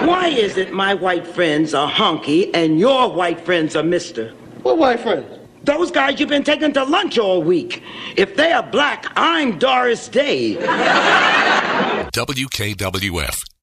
Why is it my white friends are honky and your white friends are mister? What white friends? Those guys you've been taking to lunch all week. If they are black, I'm Doris Day. WKWF